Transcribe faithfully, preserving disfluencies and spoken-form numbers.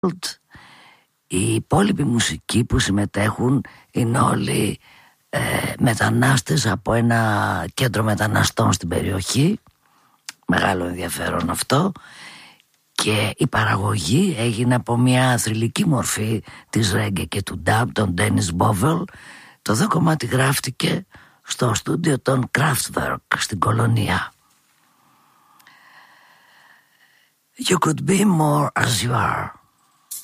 Οι υπόλοιποι μουσικοί που συμμετέχουν είναι όλοι ε, μετανάστες από ένα κέντρο μεταναστών στην περιοχή. Μεγάλο ενδιαφέρον αυτό. Και η παραγωγή έγινε από μια θρυλική μορφή της ρέγγε και του νταμπ, τον Ντένις Μπόβελ. Το δε κομμάτι γράφτηκε στο στούντιο των Kraftwerk στην Κολονία. You could be more as you are.